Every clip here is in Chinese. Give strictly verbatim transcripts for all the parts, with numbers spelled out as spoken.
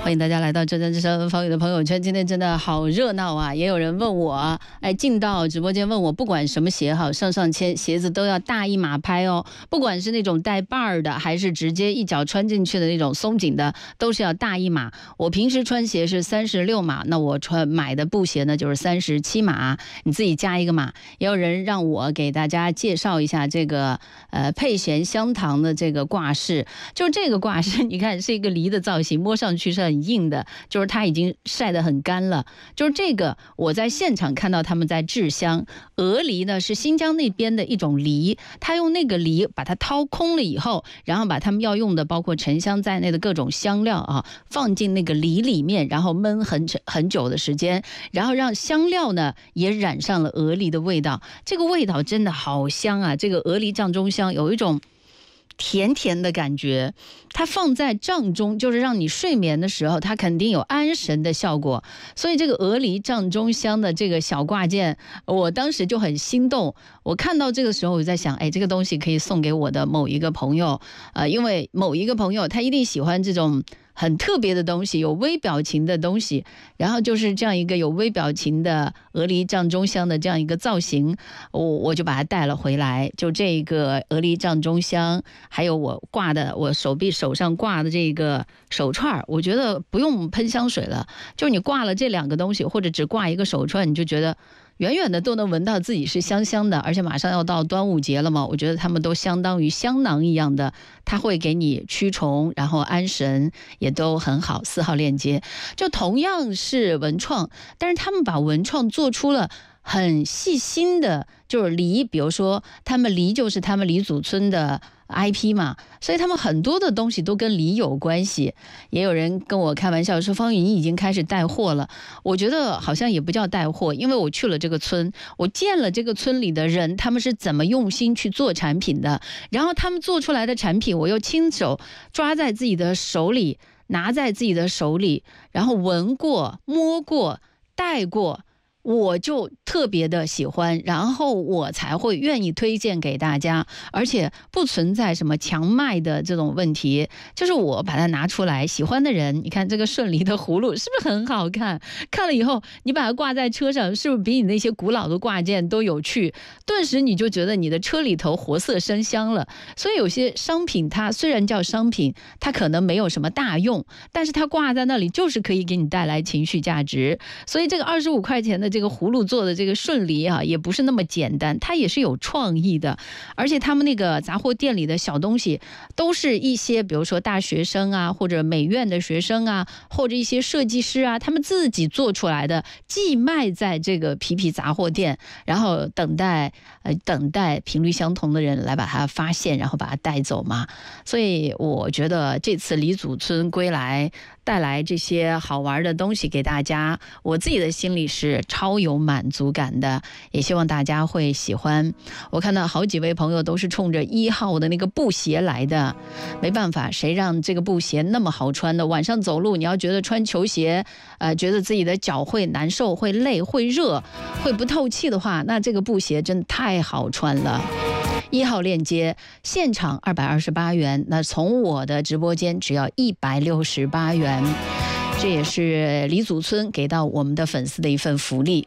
欢迎大家来到浙江之声方宇的朋友圈。今天真的好热闹啊！也有人问我，哎，进到直播间问我，不管什么鞋好，上上签鞋子都要大一码拍哦。不管是那种带把儿的，还是直接一脚穿进去的那种松紧的，都是要大一码。我平时穿鞋是三十六码，那我穿买的布鞋呢就是三十七码，你自己加一个码。也有人让我给大家介绍一下这个呃配弦香堂的这个挂饰，就这个挂饰，你看是一个梨的造型，摸上去是很硬的，就是它已经晒得很干了。就是这个，我在现场看到他们在制香，鹅梨呢是新疆那边的一种梨，他用那个梨把它掏空了以后，然后把他们要用的包括沉香在内的各种香料啊放进那个梨里面，然后焖很很久的时间，然后让香料呢也染上了鹅梨的味道。这个味道真的好香啊！这个鹅梨帐中香有一种甜甜的感觉，它放在帐中，就是让你睡眠的时候，它肯定有安神的效果。所以这个鹅梨帐中香的这个小挂件，我当时就很心动。我看到这个时候，我在想，哎，这个东西可以送给我的某一个朋友，呃，因为某一个朋友他一定喜欢这种很特别的东西，有微表情的东西，然后就是这样一个有微表情的鹅梨帐中香的这样一个造型，我我就把它带了回来。就这个鹅梨帐中香，还有我挂的我手臂手上挂的这个手串，我觉得不用喷香水了，就你挂了这两个东西，或者只挂一个手串，你就觉得远远的都能闻到自己是香香的。而且马上要到端午节了嘛，我觉得他们都相当于香囊一样的，它会给你驱虫，然后安神，也都很好。四号链接就同样是文创，但是他们把文创做出了很细心的，就是梨，比如说他们梨就是他们梨祖村的 I P 嘛，所以他们很多的东西都跟梨有关系。也有人跟我开玩笑说，方宇你已经开始带货了。我觉得好像也不叫带货，因为我去了这个村，我见了这个村里的人，他们是怎么用心去做产品的，然后他们做出来的产品，我又亲手抓在自己的手里，拿在自己的手里，然后闻过、摸过、戴过，我就特别的喜欢，然后我才会愿意推荐给大家，而且不存在什么强卖的这种问题，就是我把它拿出来，喜欢的人，你看这个顺梨的葫芦是不是很好看？看了以后，你把它挂在车上，是不是比你那些古老的挂件都有趣？顿时你就觉得你的车里头活色生香了。所以有些商品它虽然叫商品，它可能没有什么大用，但是它挂在那里就是可以给你带来情绪价值。所以这个二十五块钱的这个葫芦做的这个顺梨啊，也不是那么简单，它也是有创意的。而且他们那个杂货店里的小东西，都是一些比如说大学生啊，或者美院的学生啊，或者一些设计师啊，他们自己做出来的，寄卖在这个皮皮杂货店，然后等待呃等待频率相同的人来把它发现，然后把它带走嘛。所以我觉得这次梨祖村归来，带来这些好玩的东西给大家，我自己的心里是超有满足感的，也希望大家会喜欢。我看到好几位朋友都是冲着一号的那个布鞋来的，没办法，谁让这个布鞋那么好穿的？晚上走路你要觉得穿球鞋，呃，觉得自己的脚会难受、会累、会热、会不透气的话，那这个布鞋真的太好穿了。一号链接现场二百二十八元，那从我的直播间只要一百六十八元。这也是梨祖村给到我们的粉丝的一份福利。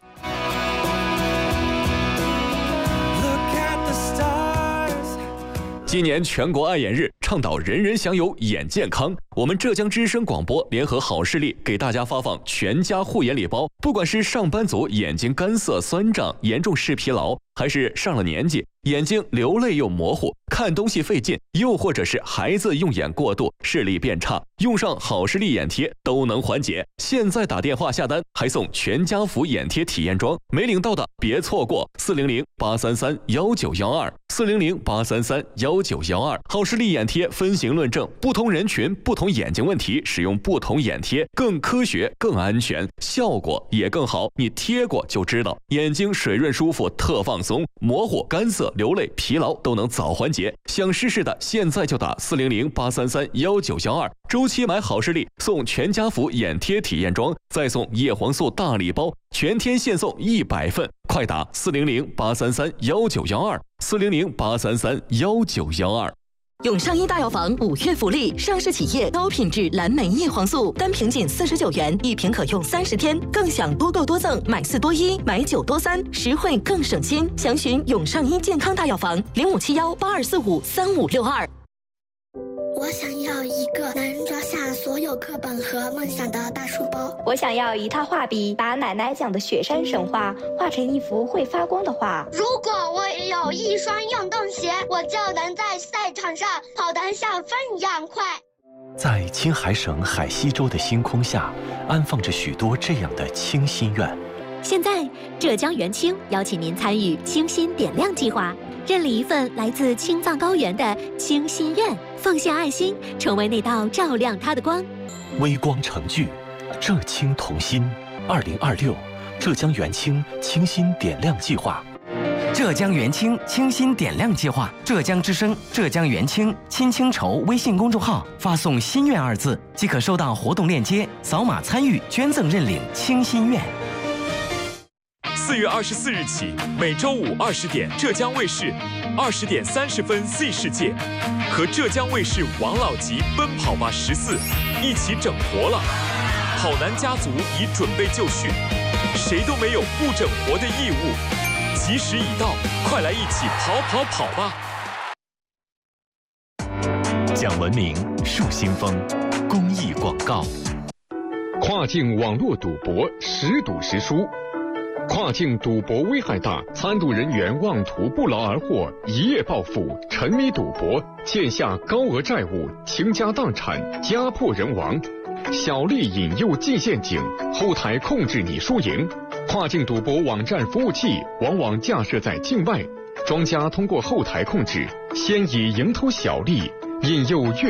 今年全国爱眼日，倡导人人享有眼健康。我们浙江之声广播联合好视力给大家发放全家护眼礼包，不管是上班族眼睛干涩酸胀、严重视疲劳，还是上了年纪眼睛流泪又模糊、看东西费劲，又或者是孩子用眼过度、视力变差，用上好视力眼贴都能缓解。现在打电话下单还送全家福眼贴体验装，没领到的别错过，四零零八三三幺九幺二，四零零八三三幺九幺二。好视力眼贴分型论证，不同人群、不同眼睛问题，使用不同眼贴更科学、更安全，效果也更好。你贴过就知道，眼睛水润舒服，特放松，模糊、干涩、流泪、疲劳都能早缓解。想试试的，现在就打四零零八三三幺九幺二，周期买好视力送全家福眼贴体验装，再送叶黄素大礼包，全天限送一百份，快打四零零八三三幺九幺二，四零零八三三幺九幺二。 永上医大药房五月福利，上市企业高品质蓝莓叶黄素，单瓶仅四十九元，一瓶可用三十天，更享多购多赠，买四多一，买九多三，实惠更省心。详询永上医健康大药房零五七幺八二四五三五六二。 我想要一个能装下所有课本和梦想的大书包。 我想要一套画笔，把奶奶讲的雪山神话画成一幅会发光的画。 如果我有一双运动鞋，我就能在赛场上跑得像风一样快。 在青海省海西州的星空下，安放着许多这样的清心愿。 现在，浙江元清邀请您参与清心点亮计划，认领一份来自青藏高原的清心愿，奉献爱心，成为那道照亮它的光。 微光成炬，浙青同心。二零二六，浙江元清清心点亮计划。 浙江元清清心点亮计划，浙江之声、浙江元清亲清筹微信公众号发送“心愿”二字，即可收到活动链接，扫码参与捐赠认领清心愿。 四月二十四日起，每周五二十点，浙江卫视二十点三十分 Z 世界和浙江卫视王老吉奔跑吧十四一起整活了。跑男家族已准备就绪，谁都没有不整活的义务。吉时已到，快来一起跑跑跑吧！ 讲文明，树新风，公益广告。 跨境网络赌博，时赌时输。跨境赌博危害大，参赌人员妄图不劳而获，一夜暴富，沉迷赌博，欠下高额债务，倾家荡产，家破人亡。小利引诱进陷阱，后台控制你输赢。跨境赌博网站服务器往往架设在境外，庄家通过后台控制，先以蝇头小利引诱越